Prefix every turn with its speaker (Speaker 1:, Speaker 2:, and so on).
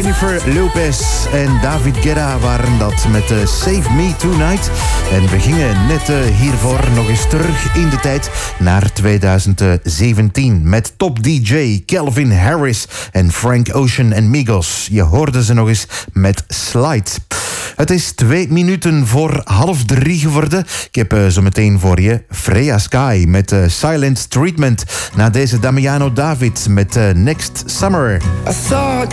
Speaker 1: Jennifer Lopez en David Guetta waren dat met Save Me Tonight. En we gingen net hiervoor nog eens terug in de tijd naar 2017 met top DJ Calvin Harris en Frank Ocean en Migos. Je hoorde ze nog eens met Slide. Het is 2 minuten voor 2:30 geworden. Ik heb zo meteen voor je Freya Sky met Silent Treatment. Na deze Damiano David met Next Summer.